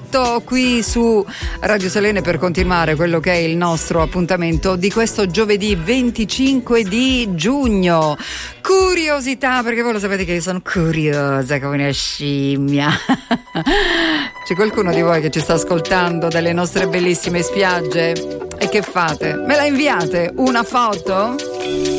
diretto qui su Radio Selene per continuare quello che è il nostro appuntamento di questo giovedì 25 di giugno. Curiosità, perché voi lo sapete che io sono curiosa come una scimmia. C'è qualcuno di voi che ci sta ascoltando dalle nostre bellissime spiagge? E che fate? Me la inviate una foto?